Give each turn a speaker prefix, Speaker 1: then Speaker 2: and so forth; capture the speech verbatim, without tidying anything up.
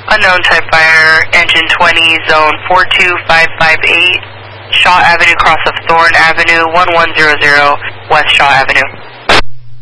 Speaker 1: Unknown type fire, engine twenty, zone four two five five eight, Shaw Avenue, cross of Thorn Avenue, one one zero zero, West Shaw Avenue.